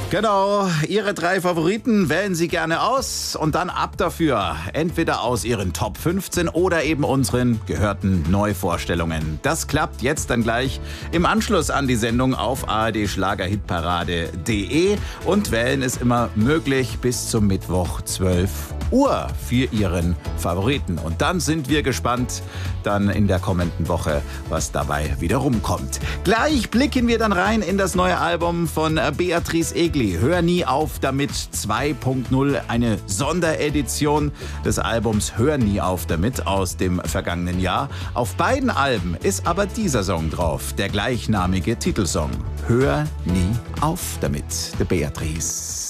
Genau, Ihre 3 Favoriten wählen Sie gerne aus und dann ab dafür. Entweder aus Ihren Top 15 oder eben unseren gehörten Neuvorstellungen. Das klappt jetzt dann gleich im Anschluss an die Sendung auf ardschlagerhitparade.de und wählen ist immer möglich bis zum Mittwoch 12 Uhr für Ihren Favoriten. Und dann sind wir gespannt dann in der kommenden Woche, was dabei wieder rumkommt. Gleich blicken wir dann rein in das neue Album von Beatrice Egli. Hör nie auf damit 2.0, eine Sonderedition des Albums Hör nie auf damit aus dem vergangenen Jahr. Auf beiden Alben ist aber dieser Song drauf, der gleichnamige Titelsong. Hör nie auf damit, der Beatrice.